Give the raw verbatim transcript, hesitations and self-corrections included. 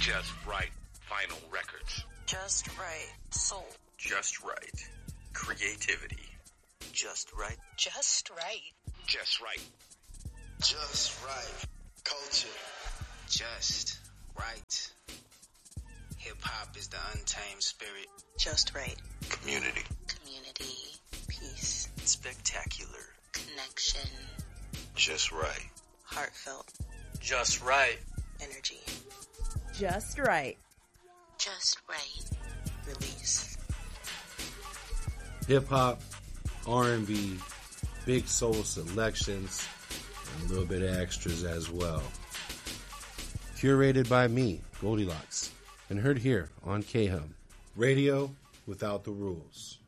Just Right Vinyl Records. Just Right Soul. Just Right Creativity. Just Right. Just Right. Just Right. Just Right Culture. Just Right. Hip-hop is the untamed spirit. Just Right. Community. Community. Peace. Spectacular. Connection. Just Right. Heartfelt. Just Right. Energy. Just Right. Just Right. Release. Hip-hop, R and B, big soul selections, and a little bit of extras as well. Curated by me, Goldilocks, and heard here on K-Hum. Radio without the rules.